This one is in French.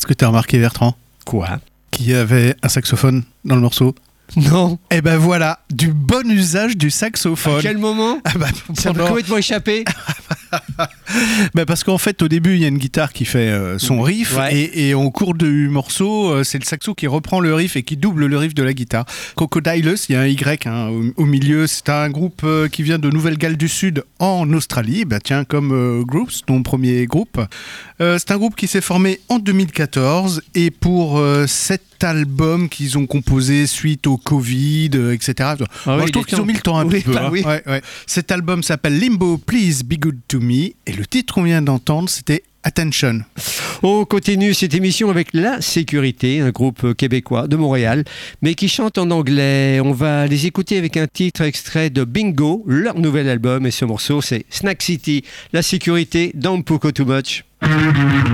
Est-ce que tu as remarqué, Bertrand, Quoi? qu'il y avait un saxophone dans le morceau? Non. Eh ben voilà, du bon usage du À saxophone. quel moment? Ah bah, Ça m'a pendant- complètement échappé. bah parce qu'en fait, au début, il y a une guitare qui fait son riff, Ouais. et au cours du morceau, c'est le saxo qui reprend le riff et qui double le riff de la guitare. Crocodilus, il y a un Y au milieu, c'est un groupe qui vient de Nouvelle-Galles du Sud en Australie, bah tiens, comme Groups, ton premier groupe. C'est un groupe qui s'est formé en 2014, et pour cet album qu'ils ont composé suite au Covid, etc. Ah Moi, oui, je trouve les qu'ils ont temps. mis le temps un Oui, petit peu. bah oui. Ouais, ouais. Cet album s'appelle Limbo, Please Be Good to Me, et le titre qu'on vient d'entendre, c'était Attention. On continue cette émission avec La Sécurité, un groupe québécois de Montréal, mais qui chante en anglais. On va les écouter avec un titre extrait de Bingo, leur nouvel album, et ce morceau c'est Snack City. La Sécurité, Don't Poco Too Much.